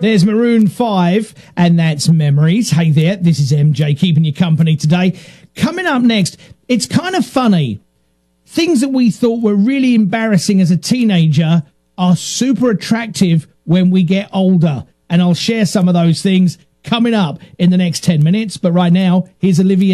There's Maroon 5, and that's Memories. Hey there, this is MJ keeping you company today. Coming up next, it's kind of funny. Things that we thought were really embarrassing as a teenager are super attractive when we get older. And I'll share some of those things coming up in the next 10 minutes. But right now, here's Olivia